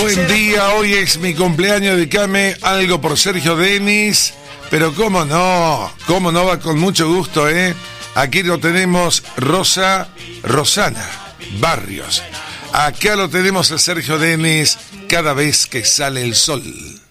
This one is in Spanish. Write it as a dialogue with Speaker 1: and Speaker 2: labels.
Speaker 1: Buen día, hoy es mi cumpleaños, dedicame algo por Sergio Denis, pero cómo no va con mucho gusto, Aquí lo tenemos Rosana Barrios, acá lo tenemos a Sergio Denis, cada vez que sale el sol.